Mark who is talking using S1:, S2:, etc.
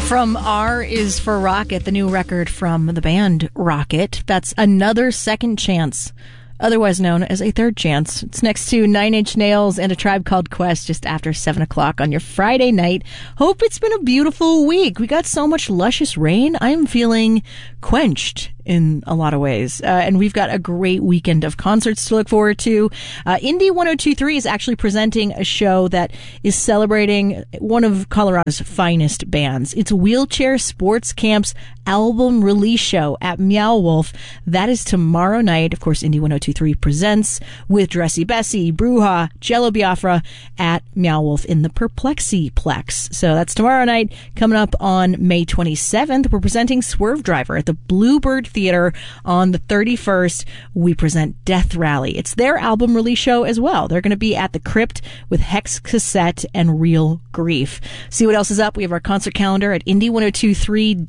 S1: From R is for Rocket, the new record from the band Rocket. That's Another Second Chance, otherwise known as A Third Chance. It's next to Nine Inch Nails and A Tribe Called Quest just after 7 o'clock on your Friday night. Hope it's been a beautiful week. We got so much luscious rain. I'm feeling quenched in a lot of ways. And we've got a great weekend of concerts to look forward to. Indie 102.3 is actually presenting a show that is celebrating one of Colorado's finest bands. It's Wheelchair Sports Camp's album release show at Meow Wolf. That is tomorrow night. Of course, Indie 102.3 presents with Dressy Bessie, Bruja, Jello Biafra at Meow Wolf in the Perplexiplex. So that's tomorrow night. Coming up on May 27th, we're presenting Swerve Driver at the Bluebird Theater. On the 31st, we present Death Rally. It's their album release show as well. They're going to be at the Crypt with Hex Cassette and Real Grief. See what else is up. We have our concert calendar at indie1023.com.